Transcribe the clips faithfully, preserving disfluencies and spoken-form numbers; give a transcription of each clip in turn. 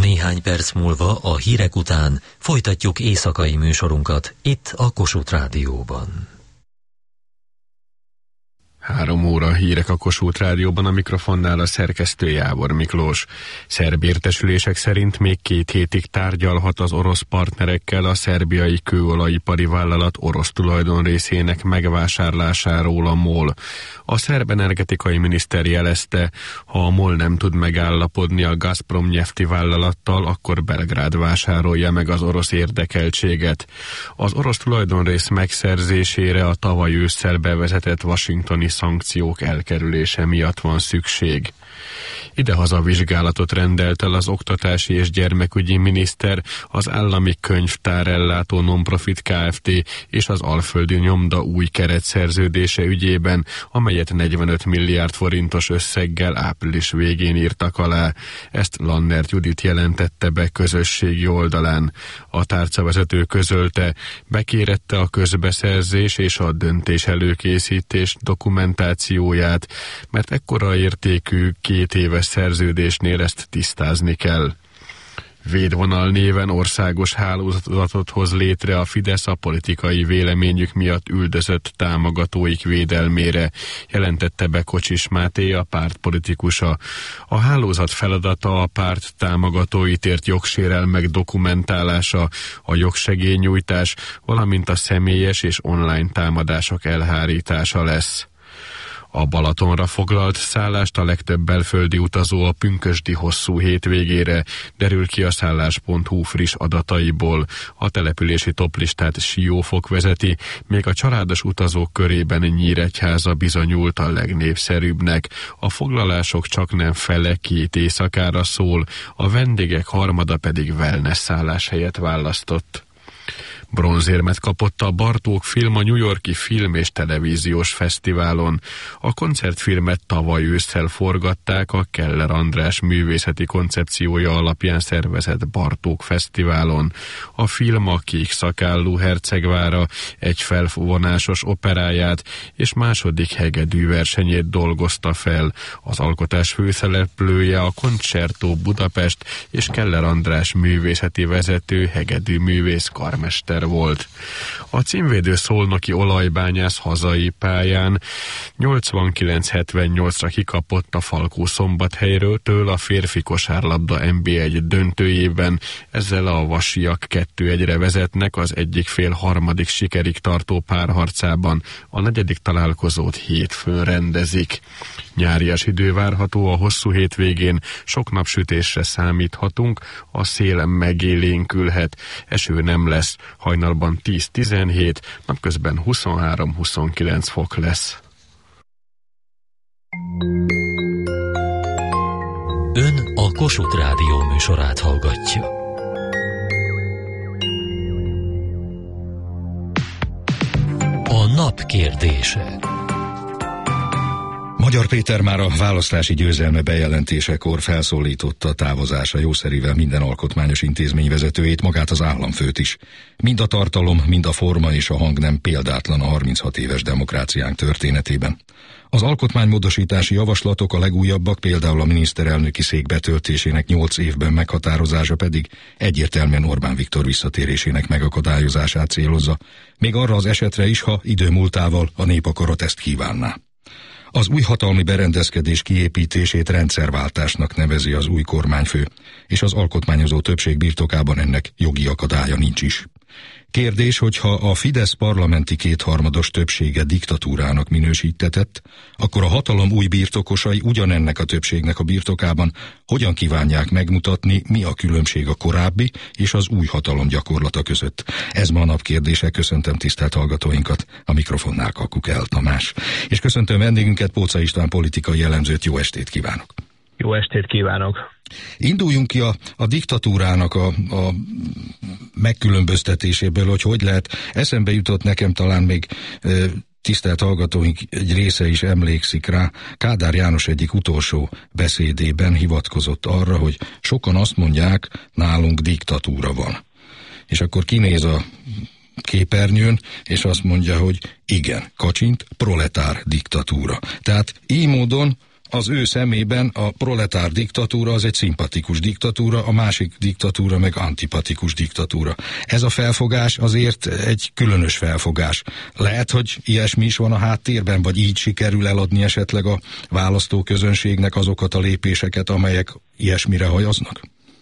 Néhány perc múlva a hírek után folytatjuk éjszakai műsorunkat itt a Kossuth Rádióban. Három óra hírek a Kossuth Rádióban, a mikrofonnál a szerkesztő Jávor Miklós. Szerb értesülések szerint még két hétig tárgyalhat az orosz partnerekkel a szerbiai kőolajipari vállalat orosz tulajdonrészének megvásárlásáról a MOL. A szerb energetikai miniszter jelezte, ha a MOL nem tud megállapodni a Gazprom nyefti vállalattal, akkor Belgrád vásárolja meg az orosz érdekeltséget. Az orosz tulajdonrész megszerzésére a tavaly ősszel bevezetett washingtoni szankciók elkerülése miatt van szükség. Idehaza vizsgálatot rendelt el az oktatási és gyermekügyi miniszter az állami könyvtárellátó Nonprofit Kft. És az Alföldi Nyomda új keretszerződése ügyében, amelyet negyvenöt milliárd forintos összeggel április végén írtak alá. Ezt Lannert Judit jelentette be közösségi oldalán. A tárcavezető közölte, bekérette a közbeszerzés és a döntés előkészítés dokumentációját, mert ekkora értékű két éves szerződésnél ezt tisztázni kell. Védvonal néven országos hálózatot hoz létre a Fidesz a politikai véleményük miatt üldözött támogatóik védelmére, jelentette be Kocsis Máté, a párt politikusa. A hálózat feladata a párt támogatóit ért jogsérelmek dokumentálása, a jogsegélynyújtás, valamint a személyes és online támadások elhárítása lesz. A Balatonra foglalt szállást a legtöbb belföldi utazó a pünkösdi hosszú hétvégére, derül ki a szállás pont hu friss adataiból. A települési toplistát Siófok vezeti, még a családos utazók körében Nyíregyháza bizonyult a legnépszerűbbnek. A foglalások csaknem fele két éjszakára szól, a vendégek harmada pedig wellness szálláshelyet választott. Bronzérmet kapott a Bartók film a New York-i Film és Televíziós Fesztiválon. A koncertfilmet tavaly ősszel forgatták a Keller András művészeti koncepciója alapján szervezett Bartók Fesztiválon. A film a Kék szakállú hercegvára egy felvonásos operáját és második hegedű versenyét dolgozta fel. Az alkotás főszereplője a Concerto Budapest és Keller András művészeti vezető hegedű művész karmester volt. A címvédő szolnoki olajbányász hazai pályán nyolcvankilenc hetvennyolcra kikapott a Falkó-Szombathelyről től a férfi kosárlabda en bé egy döntőjében, ezzel a vasiak kettő egyre vezetnek az egyik fél harmadik sikerig tartó párharcában, a negyedik találkozót hétfőn rendezik. Nyárias idő várható a hosszú hétvégén, sok napsütésre számíthatunk, a szél megélénkülhet, eső nem lesz, hajnalban tíz-tizenhét, napközben huszonhárom-huszonkilenc fok lesz. Ön a Kossuth Rádió műsorát hallgatja. A nap kérdése. Magyar Péter már a választási győzelme bejelentésekor felszólította távozása jószerivel minden alkotmányos intézmény vezetőjét, magát az államfőt is. Mind a tartalom, mind a forma és a hang nem példátlan a harminchat éves demokráciánk történetében. Az alkotmánymódosítási javaslatok a legújabbak, például a miniszterelnöki szék betöltésének nyolc évben meghatározása pedig egyértelműen Orbán Viktor visszatérésének megakadályozását célozza, még arra az esetre is, ha idő múltával a népakarat ezt kívánná. Az új hatalmi berendezkedés kiépítését rendszerváltásnak nevezi az új kormányfő, és az alkotmányozó többség birtokában ennek jogi akadálya nincs is. Kérdés, hogyha a Fidesz parlamenti kétharmados többsége diktatúrának minősítetett, akkor a hatalom új birtokosai ugyanennek a többségnek a birtokában hogyan kívánják megmutatni, mi a különbség a korábbi és az új hatalom gyakorlata között. Ez ma a nap kérdése. Köszöntöm tisztelt hallgatóinkat, a mikrofonnál Kakukell Tamás. És köszöntöm vendégünket, Póca István politikai elemzőt. Jó estét kívánok! Jó estét kívánok! Induljunk ki a, a diktatúrának a, a megkülönböztetéséből, hogy hogy lehet. Eszembe jutott nekem, talán még e, tisztelt hallgatóink egy része is emlékszik rá, Kádár János egyik utolsó beszédében hivatkozott arra, hogy sokan azt mondják, nálunk diktatúra van. És akkor kinéz a képernyőn, és azt mondja, hogy igen, kacsint, proletár diktatúra. Tehát így módon Az ő szemében a proletár diktatúra az egy szimpatikus diktatúra, a másik diktatúra meg antipatikus diktatúra. Ez a felfogás azért egy különös felfogás. Lehet, hogy ilyesmi is van a háttérben, vagy így sikerül eladni esetleg a választóközönségnek azokat a lépéseket, amelyek ilyesmire hajaznak?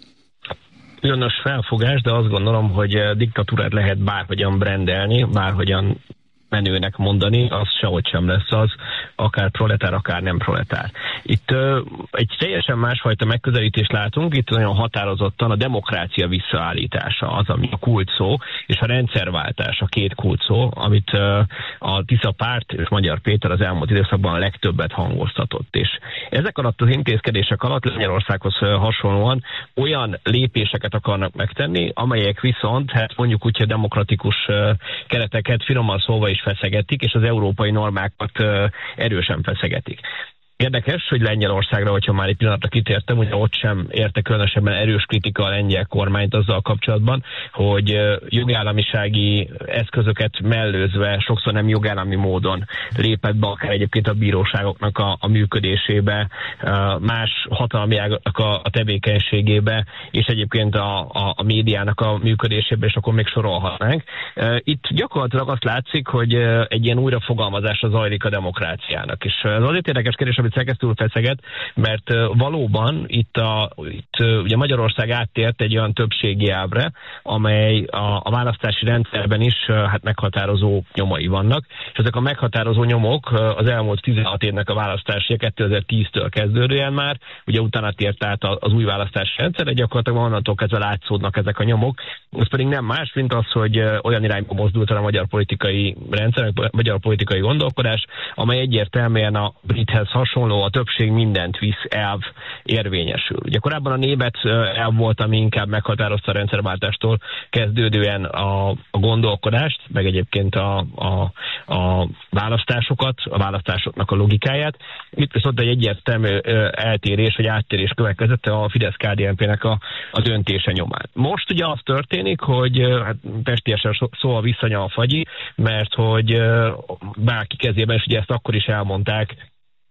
Különös felfogás, de azt gondolom, hogy diktatúrát lehet bárhogyan brandelni, bárhogyan menőnek mondani, az sehogy sem lesz az, akár proletár, akár nem proletár. Itt ö, egy teljesen másfajta megközelítést látunk, itt nagyon határozottan a demokrácia visszaállítása az, ami a kult szó, és a rendszerváltás a két kult szó, amit ö, a Tisza párt és Magyar Péter az elmúlt időszakban a legtöbbet hangoztatott. És ezek alatt az intézkedések alatt Lengyelországhoz hasonlóan olyan lépéseket akarnak megtenni, amelyek viszont, hát mondjuk úgy, hogy demokratikus ö, kereteket finoman szóval is feszegetik, és az európai normákat erősen feszegetik. Érdekes, hogy Lengyelországra, hogyha már egy pillanatra kitértem, ugye ott sem érte különösebben erős kritika a lengyel kormányt azzal kapcsolatban, hogy jogállamisági eszközöket mellőzve, sokszor nem jogállami módon lépett be akár egyébként a bíróságoknak a, a működésébe, más hatalmi ágaknak a, a tevékenységébe, és egyébként a, a, a médiának a működésébe, és akkor még sorolhatnánk. Itt gyakorlatilag azt látszik, hogy egy ilyen újrafogalmazása zajlik a demokráciának. És ez azért érdekes kérdés, amit szerkesztő úr feszeget, mert valóban itt, a, itt ugye Magyarország áttért egy olyan többségi elvre, amely a, a választási rendszerben is hát meghatározó nyomai vannak, és ezek a meghatározó nyomok az elmúlt tizenhat évnek a választási kétezer-tíztől kezdődően már, ugye utána tért át az új választási rendszerre, gyakorlatilag onnantól kezdve látszódnak ezek a nyomok. Ez pedig nem más, mint az, hogy olyan irányba mozdult el a magyar politikai rendszer, a magyar politikai gondolkodás, amely egyértelműen a brithez hasonló, a többség mindent visz elv érvényesül. Ugye korábban a német elv volt, ami inkább meghatározta a rendszerváltástól kezdődően a, a gondolkodást, meg egyébként a, a, a választásokat, a választásoknak a logikáját. Itt viszont egy egyértelmű eltérés, vagy áttérés következett a Fidesz-ká dé en pé-nek a, a döntése nyomán. Most ugye az történik, hogy hát pestiesen szó a visszanya a fagyi, mert hogy bárki kezében, és ugye ezt akkor is elmondták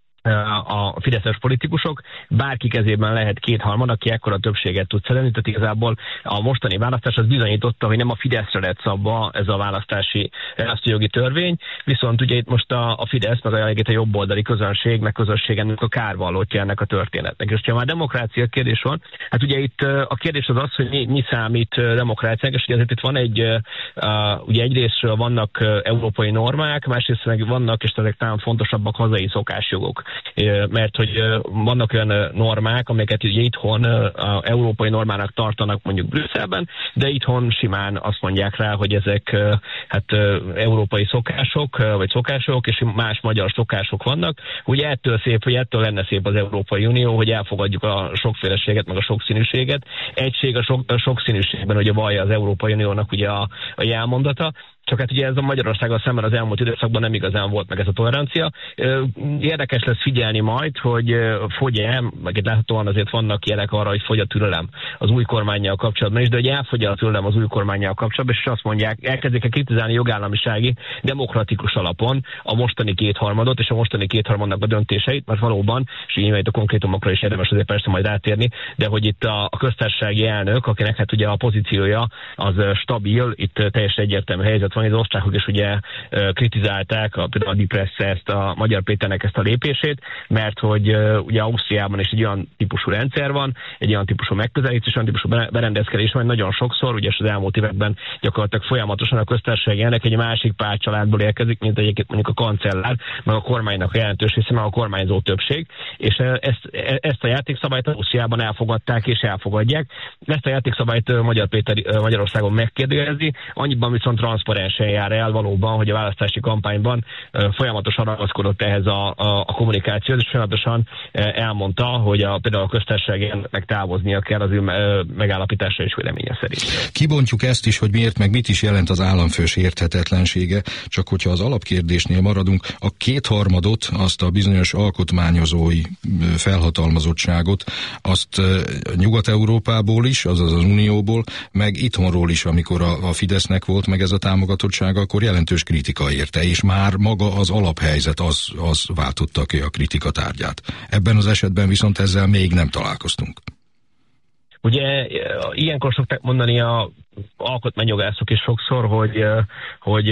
a fideszes politikusok, bárki kezében lehet kétharmad, aki ekkora többséget tud szerezni, tehát igazából a mostani választás az bizonyította, hogy nem a Fideszre lett szabva ez a választási választójogi törvény, viszont ugye itt most a, a Fidesz, meg a, a jobboldali közönség, meg közösségennek a kárvallótja ennek a történetnek. És ha már demokrácia kérdés van, hát ugye itt a kérdés az az, hogy mi, mi számít demokráciának, és ugye azért itt van egy, uh, ugye egyrésztről vannak európai normák, másrészt meg vannak, és ezek talán fontosabbak, hazai szokásjogok. Mert hogy vannak olyan normák, amelyeket ugye itthon a európai normának tartanak mondjuk Brüsszelben, de itthon simán azt mondják rá, hogy ezek hát európai szokások, vagy szokások, és más magyar szokások vannak. Ugye ettől szép, hogy ettől lenne szép az Európai Unió, hogy elfogadjuk a sokféleséget, meg a sokszínűséget. Egység a, sok, a sokszínűségben, ugye vallja az Európai Uniónak ugye a, a jelmondata. Csak hát ugye ez a Magyarországgal szemben az elmúlt időszakban nem igazán volt meg ez a tolerancia. Érdekes lesz figyelni majd, hogy fogy-e, meg itt láthatóan azért vannak jelek arra, hogy fogy a türelem az új kormánnyal kapcsolatban is, de hogy elfogy a türelem az új kormánnyal kapcsolatban, és azt mondják, elkezdik-e kritizálni jogállamisági, demokratikus alapon a mostani kétharmadot és a mostani kétharmadnak a döntéseit, mert valóban, és így itt a konkrétumokra is érdemes azért persze majd átérni, de hogy itt a, a köztársasági elnök, akinek hát ugye a pozíciója az stabil, itt teljesen egyértelmű helyzet van, az osztrákok is ugye kritizálták, a, például a Die Presse ezt a Magyar Péternek ezt a lépését, mert hogy ugye Ausztriában is egy olyan típusú rendszer van, egy olyan típusú megközelítés, olyan típusú berendezkedés van, nagyon sokszor, ugye az elmúlt években gyakorlatilag folyamatosan a köztársasági elnök egy másik pártcsaládból érkezik, mint egyébként mondjuk a kancellár, meg a kormánynak a jelentős része, meg a kormányzó többség, és ezt, ezt a játékszabályt Ausztriában elfogadták és elfogadják. Ezt a játékszabályt Magyar Péter Magyarországon megkérdőjelezi, annyiban viszont transzparensen jár el valóban, hogy a választási kampányban folyamatosan ragaszkodott ehhez a, a, a kommunikációhoz, és folyamatosan elmondta, hogy a, például a köztársaságnak távoznia kell az ő megállapítása és véleménye szerint. Kibontjuk ezt is, hogy miért meg mit is jelent az államfős érthetetlensége, csak hogyha az alapkérdésnél maradunk, a kétharmadot, azt a bizonyos alkotmányozói felhatalmazottságot, azt Nyugat-Európából is, azaz az Unióból, meg itthonról is, amikor a, a Fidesznek volt meg ez a támogatás, meghallgatottsága, akkor jelentős kritika érte, és már maga az alaphelyzet az, az váltotta ki a kritika tárgyát. Ebben az esetben viszont ezzel még nem találkoztunk. Ugye ilyenkor szokták mondani a alkotmányjogászok is sokszor, hogy, hogy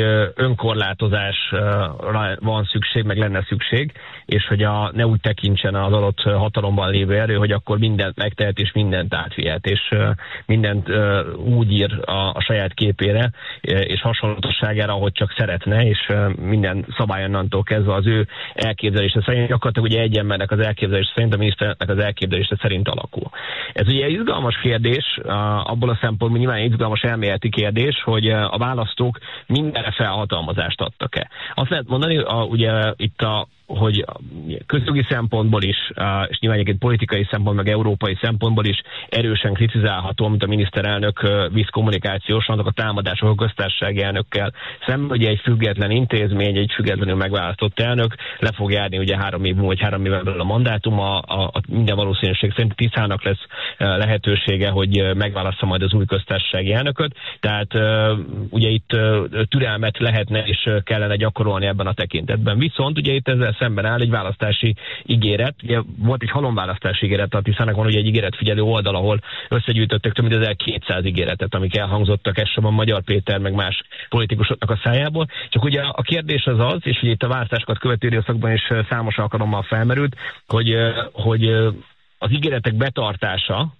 önkorlátozásra van szükség, meg lenne szükség, és hogy a, ne úgy tekintsen az adott hatalomban lévő erő, hogy akkor mindent megtehet, és mindent átvihet, és mindent úgy ír a, a saját képére, és hasonlatosságára, ahogy csak szeretne, és minden szabályonnantól kezdve az ő elképzelése szerint, gyakorlatilag ugye egy embernek az elképzelése szerint, a miniszternek az elképzelése szerint alakul. Ez ugye izgalmas kérdés, abból a szempontból nyilván izgalmas elméleti kérdés, hogy a választók mindenre felhatalmazást adtak-e. Azt lehet mondani, a, ugye itt a hogy közjogi szempontból is, és nyilván egyébként politikai szempontból, meg európai szempontból is erősen kritizálható, mint a miniszterelnök visz kommunikációsan, azok a támadások a köztársasági elnökkel szemben, hogy egy független intézmény, egy függetlenül megválasztott elnök le fog járni ugye három év múlva, vagy három éven belül a mandátum, a, a, a minden valószínűség szerint Tiszának lesz lehetősége, hogy megválassza majd az új köztársasági elnököt, tehát ugye itt türelmet lehetne és kellene gyakorolni ebben a tekintetben. Viszont ugye itt ezzel szemben áll egy választási ígéret. Ugye volt egy halomválasztási ígéret, a Tiszának van ugye egy ígéretfigyelő oldal, ahol összegyűjtöttek több mint ezerkétszáz ígéretet, amik elhangzottak elsősorban Magyar Péter, meg más politikusoknak a szájából. Csak ugye a kérdés az az, és ugye itt a választásokat követő időszakban is számos alkalommal felmerült, hogy, hogy az ígéretek betartása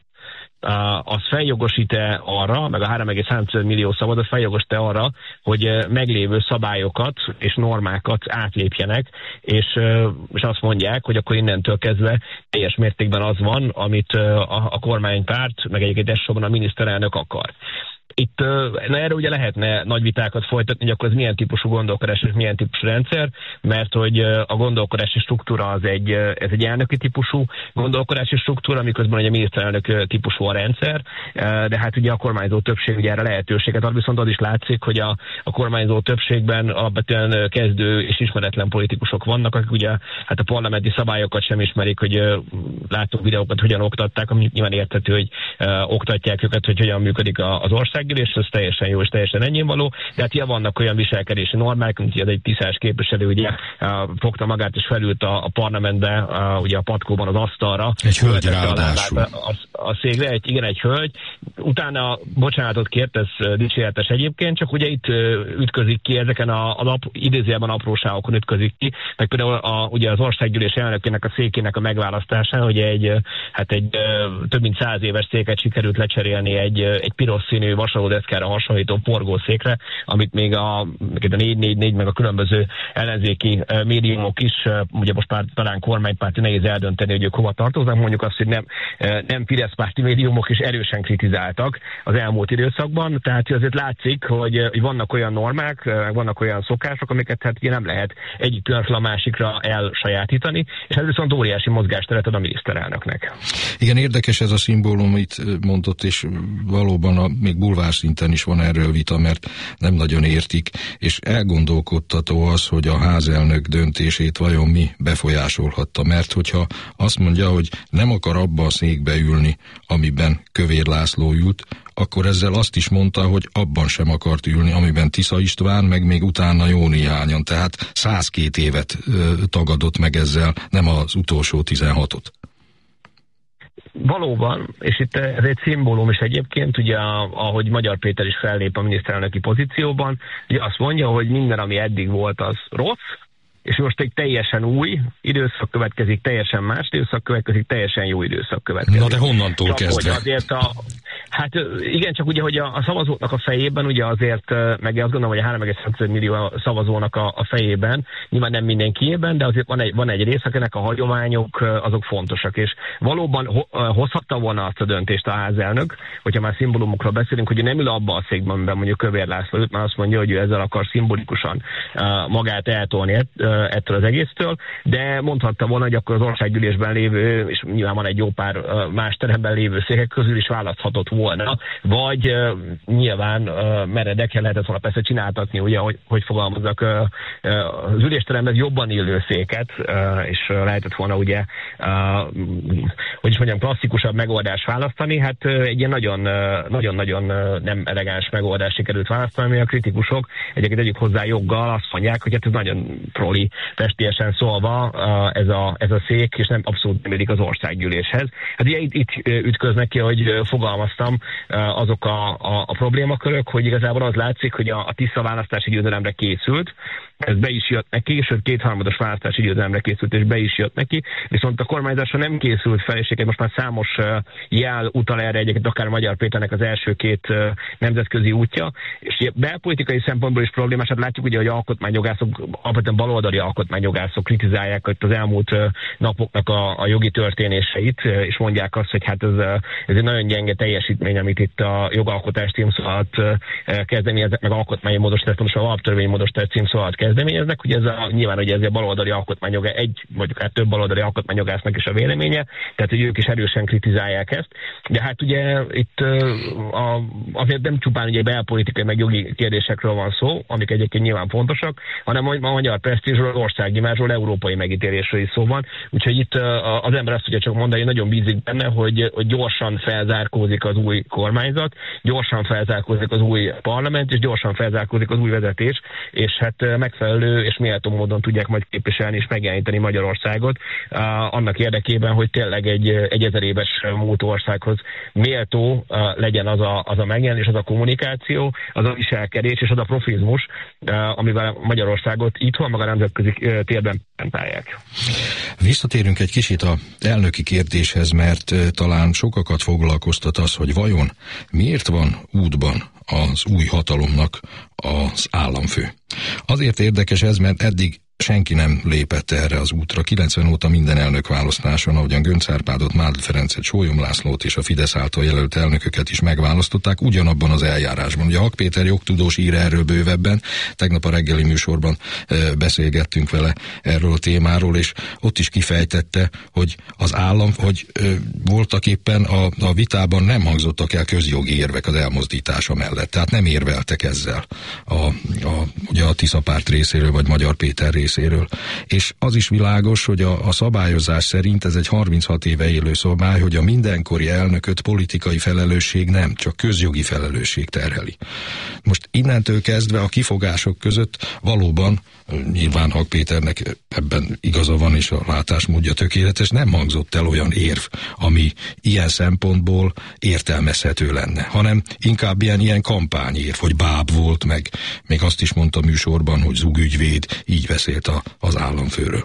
az feljogosít-e arra, meg a három egész három millió szavaz, az feljogosít-e arra, hogy meglévő szabályokat és normákat átlépjenek, és, és azt mondják, hogy akkor innentől kezdve teljes mértékben az van, amit a, a kormánypárt, meg egyébként elsősorban a miniszterelnök akar. Itt na, erre ugye lehetne nagy vitákat folytatni, hogy akkor ez milyen típusú gondolkodás és milyen típusú rendszer, mert hogy a gondolkodási struktúra az egy, ez egy elnöki típusú gondolkodási struktúra, miközben ugye a miniszterelnök típusú a rendszer, de hát ugye a kormányzó többség ugye erre lehetőséget ad, viszont az is látszik, hogy a, a kormányzó többségben alapvetően kezdő és ismeretlen politikusok vannak, akik ugye hát a parlamenti szabályokat sem ismerik, hogy látunk videókat, hogyan oktatták, ami nyilván érthető, hogy oktatják őket, hogy hogyan működik az ország, és ez teljesen jó, és teljesen ennyi való, de hát ilyen vannak olyan viselkedési normák, mint ez egy tiszás képviselő, ugye fogta magát és felült a, a parlamentbe, a, ugye a patkóban az asztalra. Egy hölgy ráadásul. A, a székre, egy, igen, egy hölgy. Utána bocsánatot kért, ez dicséretes egyébként, csak ugye itt ütközik ki, ezeken a, a nap, idézőjelben apróságokon ütközik ki, meg például a, ugye az országgyűlés elnökének a székének a megválasztásán, hogy egy, hát egy több mint száz éves széket sikerült lecserélni egy, egy piros színű vasalódeszkára hasonlító forgószékre, amit még a, a négy négy négy meg a különböző ellenzéki médiumok is, ugye most már talán kormánypárti nehéz eldönteni, hogy ők hova tartoznak, mondjuk azt, hogy nem, nem Fideszpárti médiumok is erősen kritizáltak az elmúlt időszakban, tehát azért látszik, hogy, hogy vannak olyan normák, vannak olyan szokások, amiket hát nem lehet egyik pillanatról a másikra elsajátítani, és ez viszont óriási mozgásteret ad a miniszterelnöknek. Igen, érdekes ez a szimbólum, itt mondott, és valóban a, még bulvár szinten is van erről vita, mert nem nagyon értik, és elgondolkodtató az, hogy a házelnök döntését vajon mi befolyásolhatta, mert hogyha azt mondja, hogy nem akar abba a székbe ülni, amiben Kövér László ült, akkor ezzel azt is mondta, hogy abban sem akart ülni, amiben Tisza István, meg még utána jó néhányan, tehát százkét évet ö, tagadott meg ezzel, nem az utolsó tizenhatot. Valóban, és itt ez egy szimbólum is egyébként, ugye ahogy Magyar Péter is fellép a miniszterelnöki pozícióban, ugye azt mondja, hogy minden, ami eddig volt, az rossz, és most egy teljesen új időszak következik, teljesen más időszak következik, teljesen jó időszak következik. Na de honnantól csak kezdve? Azért a, hát igen, csak ugye, hogy a, a szavazóknak a fejében, ugye azért, meg azt gondolom, hogy a három egész hat millió szavazónak a, a fejében, nyilván nem mindenkiében, de azért van egy, van egy rész, akinek a hagyományok azok fontosak, és valóban hozhatta volna azt a döntést a házelnök, hogyha már szimbólumokról beszélünk, hogy nem ül abba a székben, amiben mondjuk Kövér László ült, már azt mondja, hogy ő ezzel akar szimbolikusan magát eltolni ettől az egésztől, de mondhatta volna, hogy akkor az országgyűlésben lévő, és nyilván van egy jó pár más teremben lévő székek közül is választhatott volna volna, vagy uh, nyilván uh, meredekkel lehetett volna persze csináltatni, ugye, hogy, hogy fogalmazzak, uh, uh, az ülésteremben jobban illő széket, uh, és uh, lehetett volna ugye, uh, hogy is mondjam, klasszikusabb megoldást választani, hát uh, egy ilyen nagyon-nagyon uh, nem elegáns megoldást sikerült választani, ami a kritikusok egyébként egyik hozzá joggal azt mondják, hogy hát ez nagyon trolli, festélyesen szólva uh, ez, a, ez a szék, és nem abszolút nem érik az országgyűléshez. Hát ugye itt, itt ütköznek ki, hogy fogalmaztam, azok a, a, a problémakörök, hogy igazából az látszik, hogy a, a tiszta választási győzelemre készült, ez be is jött neki, sőt kétharmados választási győzelemre készült, és be is jött neki, viszont a kormányzásra nem készült fel, és most már számos jel utal erre, egyébként akár Magyar Péternek az első két nemzetközi útja, és belpolitikai szempontból is problémás, hát látjuk ugye, hogy alkotmányjogászok, alapvetően baloldali alkotmányjogászok kritizálják az elmúlt napoknak a, a jogi történéseit, és mondják azt, hogy hát ez, ez egy nagyon gyenge teljesítmény, amit itt a jogalkotás címszó alatt kezdeményeznek, meg alkotmányi módosítás, most a alaptörvény módosítás címszó alatt kezdeményeznek, hogy ez a, nyilván, hogy ez a baloldali alkotmányjogász, egy, vagy akár több baloldali alkotmányjogásznak is a véleménye, tehát hogy ők is erősen kritizálják ezt. De hát ugye itt a, azért nem csupán ugye belpolitikai meg jogi kérdésekről van szó, amik egyébként nyilván fontosak, hanem a magyar presztízsről, az országgyimázsról, európai megítélésről is szó van. Úgyhogy itt az ember azt tudja csak mondani, hogy nagyon bízik benne, hogy, hogy gyorsan felzárkózik az új kormányzat, gyorsan felzárkózik az új parlament, és gyorsan felzárkózik az új vezetés, és hát megfelelő és méltó módon tudják majd képviselni és megjeleníteni Magyarországot uh, annak érdekében, hogy tényleg egy, egy ezer éves múlt országhoz méltó uh, legyen az a, az a megjelenés, az a kommunikáció, az a viselkedés és az a profizmus, uh, amivel Magyarországot itthon, meg a nemzetközi uh, térben pentálják. Visszatérünk egy kicsit a elnöki kérdéshez, mert uh, talán sokakat foglalkoztat az, hogy vajon miért van útban az új hatalomnak az államfő. Azért érdekes ez, mert eddig senki nem lépett erre az útra. kilencven óta minden elnökválasztáson, ahogyan Göncz Árpádot, Mádl Ferencet, Sólyom Lászlót és a Fidesz által jelölt elnököket is megválasztották ugyanabban az eljárásban. Ugye Hak Péter jogtudós ír erről bővebben, tegnap a reggeli műsorban e, beszélgettünk vele erről a témáról, és ott is kifejtette, hogy az állam, hogy e, voltak éppen a, a vitában nem hangzottak el közjogi érvek az elmozdítása mellett. Tehát nem érveltek ezzel a, a, ugye a Tisza párt részéről, vagy Magyar Péter részéről. részéről. És az is világos, hogy a, a szabályozás szerint ez egy harminchat éve élő szabály, hogy a mindenkori elnököt politikai felelősség nem, csak közjogi felelősség terheli. Most innentől kezdve a kifogások között valóban nyilván Hak Péternek ebben igaza van, és a látásmódja tökéletes, nem hangzott el olyan érv, ami ilyen szempontból értelmezhető lenne, hanem inkább ilyen, ilyen kampányérv, hogy báb volt, meg még azt is mondta műsorban, hogy zugügyvéd, így beszélt a, az államfőről.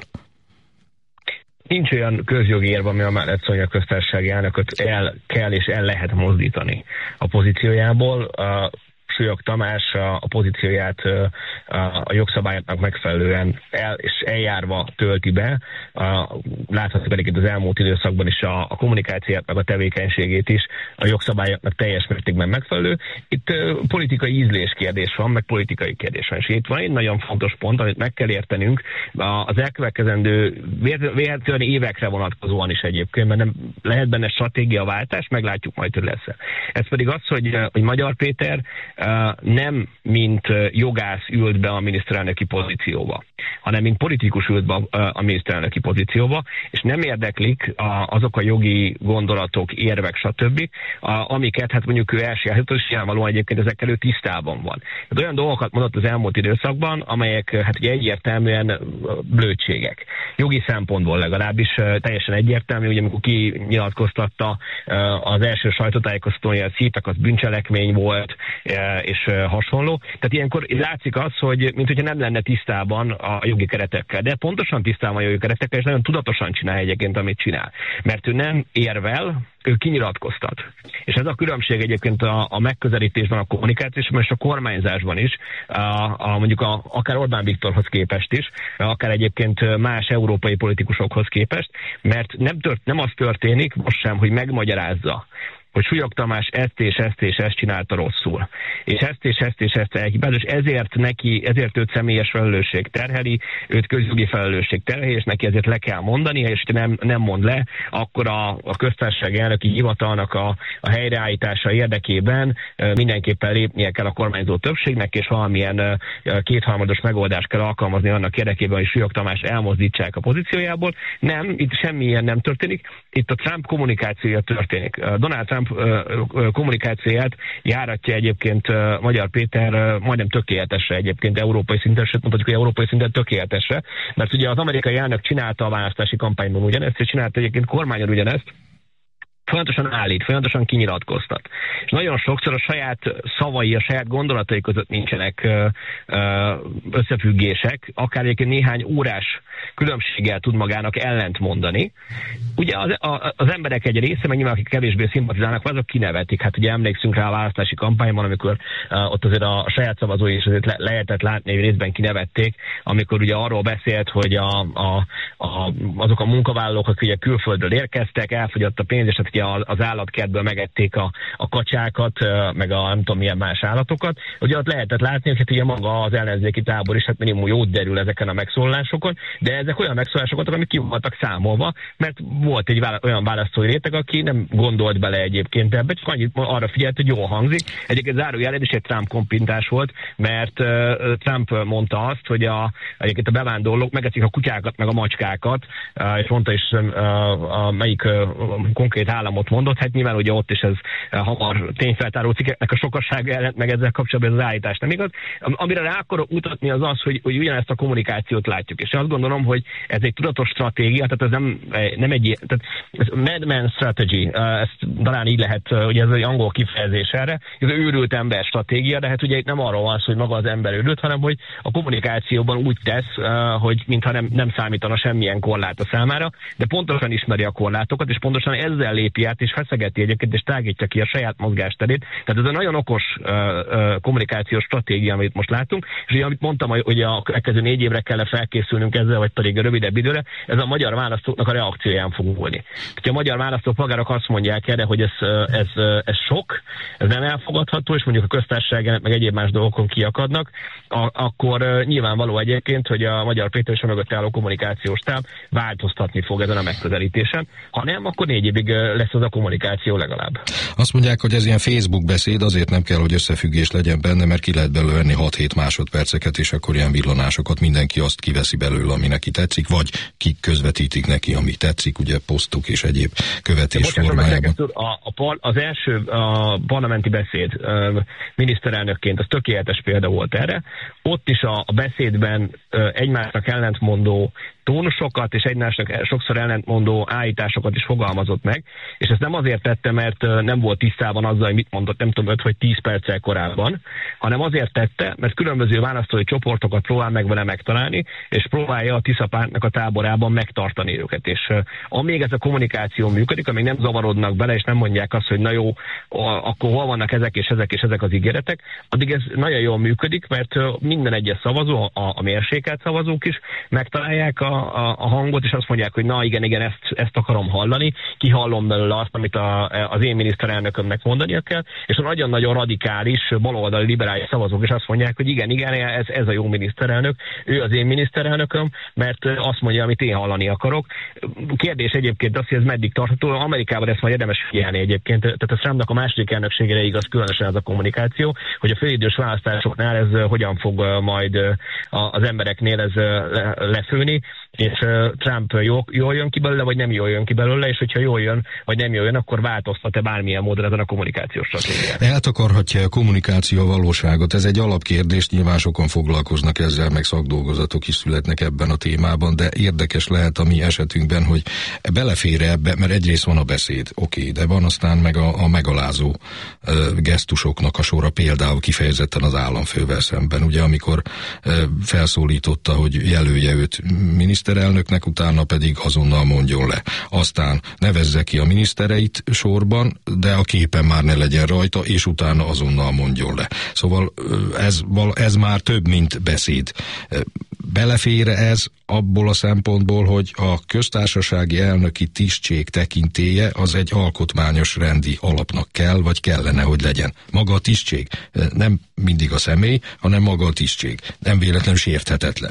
Nincs olyan közjogi érv, ami a Mellett Szonya köztársasági elnököt el kell és el lehet mozdítani a pozíciójából. A Súlyog Tamás a pozícióját a jogszabályoknak megfelelően el, és eljárva tölti be. Láthatjuk pedig itt az elmúlt időszakban is a, a kommunikációt, meg a tevékenységét is a jogszabályoknak teljes mértékben megfelelő. Itt politikai ízlés kérdés van, meg politikai kérdés van. És itt van egy nagyon fontos pont, amit meg kell értenünk az elkövetkezendő véletlenül évekre vonatkozóan is egyébként, mert nem lehet benne stratégiaváltás, meglátjuk majd, hogy lesz. Ez pedig az, hogy, hogy Magyar Péter nem mint jogász ült be a miniszterelnöki pozícióba, hanem mint politikus ült be a miniszterelnöki pozícióba, és nem érdeklik azok a jogi gondolatok, érvek, stb., amiket hát mondjuk ő elsajátított, és nyilvánvalóan egyébként ezekkel ő tisztában van. Hát olyan dolgokat mondott az elmúlt időszakban, amelyek hát ugye egyértelműen blödségek. Jogi szempontból legalábbis teljesen egyértelmű, hogy amikor kinyilatkoztatta az első sajtótájékoztatója, a szítak, az bűncselekmény volt, és hasonló. Tehát ilyenkor látszik az, hogy mint hogyha nem lenne tisztában a jogi keretekkel, de pontosan tisztában a jogi keretekkel, és nagyon tudatosan csinál egyébként, amit csinál. Mert ő nem érvel, ő kinyilatkoztat. És ez a különbség egyébként a, a megközelítésben, a kommunikációban és a kormányzásban is, a, a, mondjuk a, akár Orbán Viktorhoz képest is, akár egyébként más európai politikusokhoz képest, mert nem, tört, nem az történik most sem, hogy megmagyarázza, hogy Súlyog Tamás ezt és ezt és ezt csinálta rosszul. És ezt és ezt és ezt elhibázott, és ezért neki, ezért őt személyes felelősség terheli, őt közjogi felelősség terheli, és neki ezért le kell mondani, és ha nem, nem mond le, akkor a, a köztársasági elnöki hivatalnak a, a helyreállítása érdekében mindenképpen lépnie kell a kormányzó többségnek, és valamilyen kétharmados megoldást kell alkalmazni annak érdekében, hogy Súlyog Tamás elmozdítsák a pozíciójából. Nem, itt semmi ilyen nem történik, itt a Trump kommunikációja történik. Donald Trump kommunikációját járatja egyébként Magyar Péter majdnem tökéletesre egyébként európai szinten, sőt mondhatjuk, hogy európai szinten tökéletesre, mert ugye az amerikai elnök csinálta a választási kampányban ugyanezt, és csinálta egyébként kormányon ugyanezt, folyamatosan állít, folyamatosan kinyilatkoztat. És nagyon sokszor a saját szavai, a saját gondolatai között nincsenek összefüggések, akár egyébként néhány órás különbséggel tud magának ellent mondani. Ugye az, a, az emberek egy része, meg nyilván akik kevésbé szimpatizálnak, azok kinevetik. Hát ugye emlékszünk rá a választási kampányban, amikor uh, ott azért a, a saját szavazói is azért le, lehetett látni, hogy részben kinevették, amikor ugye arról beszélt, hogy a, a, a, azok a munkavállalók, akik ugye külföldről érkeztek, elfogyott a pénz, és hát ugye az állatkertből megették a, a kacsákat, uh, meg a nem tudom milyen más állatokat. Ugye ott lehetett látni, hogy hát ugye maga az ellenzéki tábor is hát minimum jót derül ezeken a megszólalásokon, de ezek olyan megszólásokat, amik ki voltak számolva, mert volt egy vála- olyan választói réteg, aki nem gondolt bele egyébként ebbe, csak annyit arra figyelt, hogy jól hangzik. Egyébként zárójelben is egy Trump kompintás volt, mert uh, Trump mondta azt, hogy a, egyébként a bevándorlók megeszik a kutyákat, meg a macskákat, uh, és mondta is uh, a melyik uh, konkrét államot mondott, hát nyilván ugye ott is ez uh, hamar tényfeltáró cikkeknek a sokassága ellent, meg ezzel kapcsolatban ez az állítás nem igaz. Amire rá akarok mutatni az az, hogy, hogy ugyanezt a kommunikációt látjuk, és azt gondolom, hogy ez egy tudatos stratégia, tehát ez nem, nem egy, tehát ez madman strategy, ezt talán így lehet, ugye ez egy angol kifejezés erre, ez őrült ember stratégia, de hát ugye nem arról van szó, hogy maga az ember őrült, hanem hogy a kommunikációban úgy tesz, hogy mintha nem, nem számítana semmilyen korlát a számára, de pontosan ismeri a korlátokat, és pontosan ezzel lépi át, és feszegeti egyébként, és tágítja ki a saját mozgásterét. Tehát ez a nagyon okos kommunikációs stratégia, amit most látunk, és ugye amit mondtam, hogy a következő négy évre kell felkészülnünk ezzel, vagy pedig rövidebb időre, ez a magyar választóknak a reakcióján fog múlni. Ha a magyar választópolgárok azt mondják erre, hogy ez, ez, ez sok, ez nem elfogadható, és mondjuk a köztársaságának meg egyéb más dolgokon kiakadnak, a, akkor nyilvánvaló egyébként, hogy a Magyar Péter és a mögött álló kommunikációs táv változtatni fog ezen a megközelítésen. Ha nem, akkor négy évig lesz az a kommunikáció legalább. Azt mondják, hogy ez ilyen Facebook beszéd, azért nem kell, hogy összefüggés legyen benne, mert ki lehet belőle venni hat-hét másodperceket, és akkor ilyen villanásokat mindenki azt kiveszi belőle, ami neki tetszik, vagy kik közvetítik neki, ami tetszik, ugye posztok és egyéb követés formájában. A, a, az első a parlamenti beszéd a, miniszterelnökként az tökéletes példa volt erre. Ott is a, a beszédben egymásnak ellentmondó tónusokat és egymásnak sokszor ellentmondó állításokat is fogalmazott meg, és ezt nem azért tette, mert nem volt tisztában azzal, hogy mit mondott, nem tudom, öt vagy tíz perccel korábban, hanem azért tette, mert különböző választói csoportokat próbál meg vele megtalálni, és próbálja a Tisza pártnak a táborában megtartani őket. És amíg ez a kommunikáció működik, amíg nem zavarodnak bele, és nem mondják azt, hogy na jó, akkor hol vannak ezek és ezek és ezek az ígéretek, addig ez nagyon jól működik, mert minden egyes szavazó, a, a mérsékelt szavazók is megtalálják a A, a hangot, és azt mondják, hogy na igen, igen, ezt, ezt akarom hallani, kihallom belőle azt, amit a, az én miniszterelnökömnek mondania kell, és a nagyon-nagyon radikális, baloldali, liberális szavazók is azt mondják, hogy igen, igen, ez, ez a jó miniszterelnök, ő az én miniszterelnököm, mert azt mondja, amit én hallani akarok. Kérdés egyébként az, hogy ez meddig tartható. Amerikában ezt majd érdemes figyelni egyébként, tehát a Trumpnak a második elnökségére igaz különösen ez a kommunikáció, hogy a félidős választásoknál ez hogyan fog majd az embereknél ez lefőni, és Trump jól, jól jön ki belőle, vagy nem jól jön ki belőle, és hogyha jól jön, vagy nem jól jön, akkor változtat-e bármilyen módon ezen a kommunikációs stratégián? Eltakarhatja a kommunikáció a valóságot? Ez egy alapkérdés, nyilván sokan foglalkoznak ezzel, meg szakdolgozatok is születnek ebben a témában, de érdekes lehet a mi esetünkben, hogy belefér ebbe, mert egyrészt van a beszéd, oké, okay, de van aztán meg a, a megalázó uh, gesztusoknak a sora, például kifejezetten az államfővel szemben, ugye amikor uh, felszólította, hogy jelölje őt miniszter miniszterelnöknek, utána pedig azonnal mondjon le. Aztán nevezze ki a minisztereit sorban, de a képen már ne legyen rajta, és utána azonnal mondjon le. Szóval ez, ez már több, mint beszéd. Belefér ez abból a szempontból, hogy a köztársasági elnöki tisztség tekintélye az egy alkotmányos rendi alapnak kell, vagy kellene, hogy legyen. Maga a tisztség, nem mindig a személy, hanem maga a tisztség. Nem véletlenül sérthetetlen.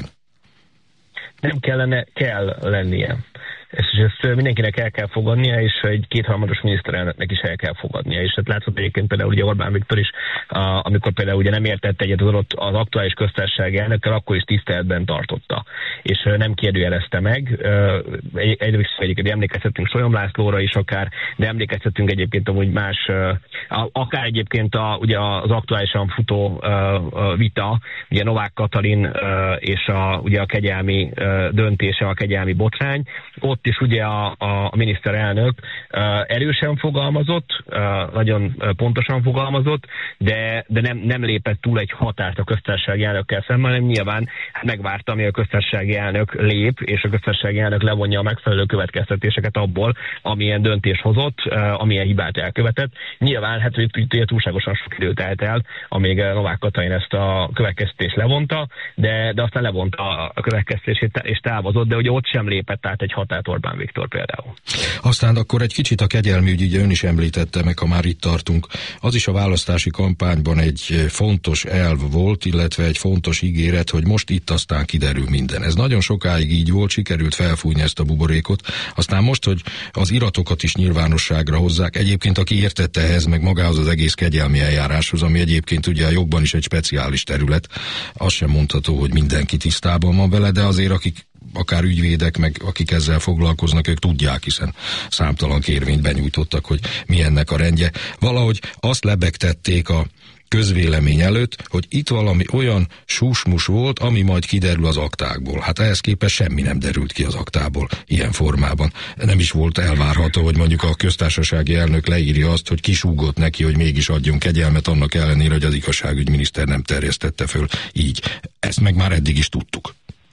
Nem kellene, kell lennie. Ezt, ezt mindenkinek el kell fogadnia, és egy kétharmados miniszterelnöknek is el kell fogadnia. És hát látszott egyébként például ugye Orbán Viktor is, amikor például ugye nem értett egyet az, adott, az aktuális köztársasági elnökkel, akkor is tiszteletben tartotta. És nem kérdőjelezte meg. Egyrészt egyébként emlékezhetünk Solyom Lászlóra is akár, de emlékezhetünk egyébként amúgy más, akár egyébként a, ugye az aktuálisan futó vita, ugye Novák Katalin és a, ugye a kegyelmi döntése, a kegyelmi botrány. Ott is ugye a, a miniszterelnök erősen fogalmazott, nagyon pontosan fogalmazott, de, de nem, nem lépett túl egy határt a köztársasági elnökkel szemben, hanem nyilván megvárta, amíg a köztársasági elnök lép, és a köztársasági elnök levonja a megfelelő következtetéseket abból, amilyen döntés hozott, amilyen hibát elkövetett. Nyilván hát hogy túlságosan sok időt telt el, amíg Novák Katalin ezt a következtetést levonta, de, de aztán levonta a következtetését és távozott, de ugye ott sem lépett át egy határt Orbán Viktor például. Aztán akkor egy kicsit a kegyelmi ügy, ugye ön is említette meg, ha már itt tartunk. Az is a választási kampányban egy fontos elv volt, illetve egy fontos ígéret, hogy most itt aztán kiderül minden. Ez nagyon sokáig így volt, sikerült felfújni ezt a buborékot. Aztán most, hogy az iratokat is nyilvánosságra hozzák, egyébként aki értette ehhez, meg magához az egész kegyelmi eljáráshoz, ami egyébként ugye a jogban is egy speciális terület, az sem mondható, hogy mindenki tisztában van vele, de azért akik akár ügyvédek, meg akik ezzel foglalkoznak, ők tudják, hiszen számtalan kérvényt benyújtottak, hogy mi ennek a rendje. Valahogy azt lebegtették a közvélemény előtt, hogy itt valami olyan susmus volt, ami majd kiderül az aktákból. Hát ehhez képest semmi nem derült ki az aktából ilyen formában. Nem is volt elvárható, hogy mondjuk a köztársasági elnök leírja azt, hogy kisúgott neki, hogy mégis adjon kegyelmet, annak ellenére, hogy az igazságügyminiszter nem terjesztette föl így. Ezt meg már eddig is tudtuk.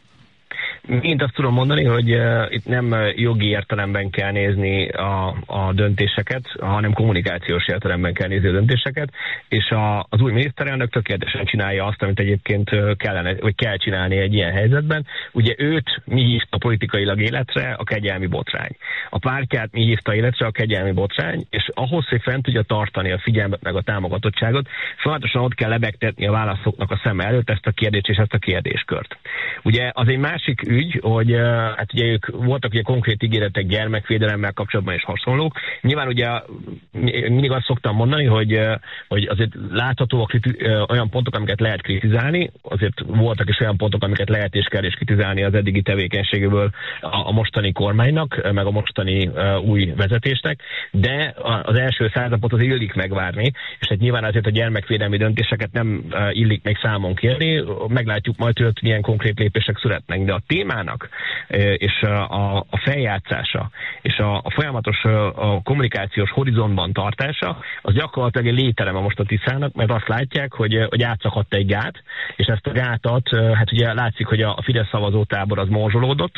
Én azt tudom mondani, hogy uh, itt nem uh, jogi értelemben kell nézni a, a döntéseket, hanem kommunikációs értelemben kell nézni a döntéseket, és a, az új miniszterelnök tökéletesen csinálja azt, amit egyébként kellene, vagy kell csinálni egy ilyen helyzetben. Ugye őt mi hívta politikailag életre a kegyelmi botrány. A pártját mi hívta életre a kegyelmi botrány, és ahhoz, hogy fent tudja tartani a figyelmet meg a támogatottságot, folyamatosan ott kell lebegtetni a választóknak a szeme előtt ezt a kérdést és ezt a kérdéskört. Ugye az egy másik ügy, hogy hát ugye ők voltak ugye konkrét ígéretek gyermekvédelemmel kapcsolatban és hasonlók. Nyilván ugye mindig azt szoktam mondani, hogy, hogy azért láthatóak olyan pontok, amiket lehet kritizálni, azért voltak is olyan pontok, amiket lehet és kell is kritizálni az eddigi tevékenységéből a, a mostani kormánynak, meg a mostani uh, új vezetésnek, de az első száz napot az illik megvárni, és hát nyilván azért a gyermekvédelmi döntéseket nem uh, illik meg számon kérni, meglátjuk majd, hogy milyen konkrét lépések születnek, de a témának és a, a feljátszása és a, a folyamatos a kommunikációs horizontban tartása, az gyakorlatilag egy lételeme most a Tiszának, mert azt látják, hogy, hogy átszakadt egy gát, és ezt a gátat, hát ugye látszik, hogy a Fidesz szavazótábor az morzsolódott,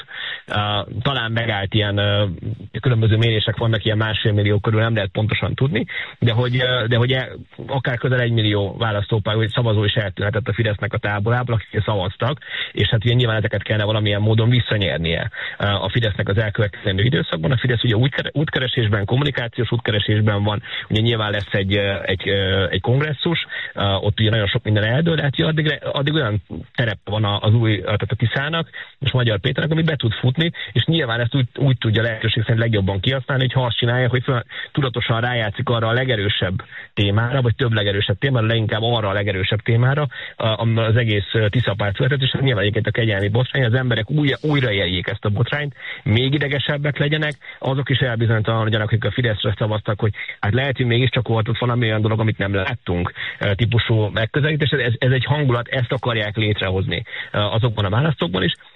talán megállt ilyen különböző mérések vannak, ilyen másfél millió körül, nem lehet pontosan tudni, de hogy, de hogy akár közel egy millió választópár, vagy szavazó is eltűnhetett a Fidesznek a táborából, akik szavaztak, és hát ugye nyilván ezeket kellene valamilyen módon visszanyernie a Fidesznek az elkövetkezendő időszakban. A Fidesz ugye útkeresésben, kommunikációs útkeresésben van, ugye nyilván lesz egy, egy, egy kongresszus, ott ugye nagyon sok minden eldől, hát addig, addig olyan terep van az új, tehát a Tiszának, és Magyar Péternek, ami be tud futni, és nyilván ezt úgy, úgy tudja lehetőség szerint legjobban kihasználni, hogy ha azt csinálja, hogy tudatosan rájátszik arra a legerősebb témára, vagy több legerősebb témára, leginkább arra a legerősebb témára, az egész Tisza-párt született, és nyilván egyébként a kegyelmi botrány, az emberek újra, újra éljék ezt a botrányt, még idegesebbek legyenek, azok is elbizonytalanodjanak, akik a Fideszre szavaztak, hogy hát lehet, hogy mégiscsak volt ott valami olyan dolog, amit nem láttunk, típusú megközelítés. Ez, ez egy hangulat, ezt akarják létrehozni azokban a választókban is.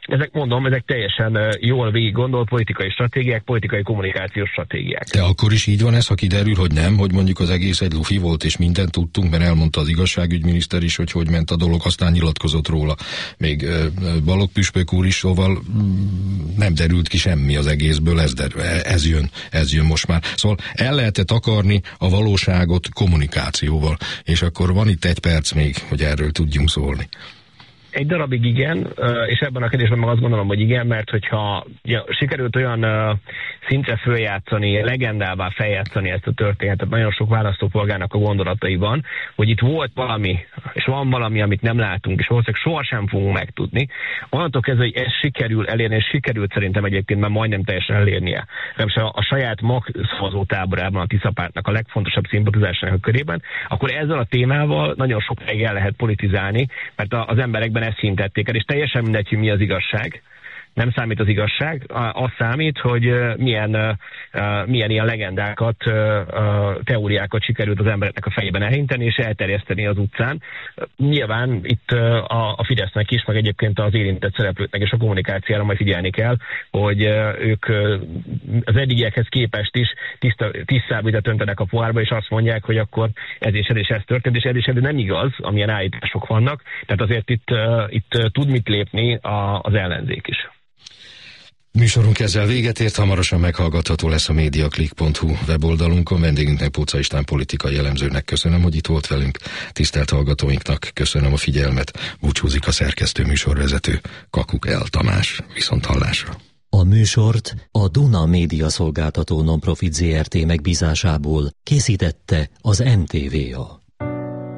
Ezek mondom, ezek teljesen jól végig gondolt politikai stratégiák, politikai kommunikációs stratégiák. De akkor is így van ez, ha kiderül, hogy nem, hogy mondjuk az egész egy lufi volt, és mindent tudtunk, mert elmondta az igazságügyminiszter is, hogy hogy ment a dolog, aztán nyilatkozott róla. Még Balogh püspök úr is, szóval nem derült ki semmi az egészből, ez, derül, ez jön, ez jön most már. Szóval el lehetett akarni a valóságot kommunikációval, és akkor van itt egy perc még, hogy erről tudjunk szólni. Egy darabig igen, és ebben a kérdésben meg azt gondolom, hogy igen, mert hogyha ja, sikerült olyan uh, szintre följátszani, legendává feljátszani ezt a történetet nagyon sok választópolgárnak a gondolataiban, hogy itt volt valami, és van valami, amit nem látunk, és valószínűleg sohasem fogunk megtudni. Onnantól kezdve, hogy ez sikerül elérni, és sikerült szerintem egyébként már majdnem teljesen elérnie. A, a saját mag szavazótáborában a Tisza Pártnak a legfontosabb szimpatizásának a körében, akkor ezzel a témával nagyon sokáig el lehet politizálni, mert az emberekben ezt hintették el, és teljesen mindegy, hogy mi az igazság. Nem számít az igazság, az számít, hogy milyen, milyen ilyen legendákat, teóriákat sikerült az embereknek a fejében elhinteni és elterjeszteni az utcán. Nyilván itt a Fidesznek is, meg egyébként az érintett szereplőknek és a kommunikációra majd figyelni kell, hogy ők az eddigiekhez képest is tisztább vizet öntenek a pohárba, és azt mondják, hogy akkor ez és ez és ez történt, és ez és ez nem igaz, amilyen állítások vannak. Tehát azért itt, itt tud mit lépni az ellenzék is. Műsorunk ezzel véget ért, hamarosan meghallgatható lesz a mediaclick pont hu weboldalunkon. Vendégünknek, Póca István politikai elemzőnek köszönöm, hogy itt volt velünk. Tisztelt hallgatóinknak köszönöm a figyelmet. Búcsúzik a szerkesztő műsorvezető Kakuk El Tamás. Viszont hallásra. A műsort a Duna Média Szolgáltató Nonprofit Zé Er Té megbízásából készítette az em té vé á.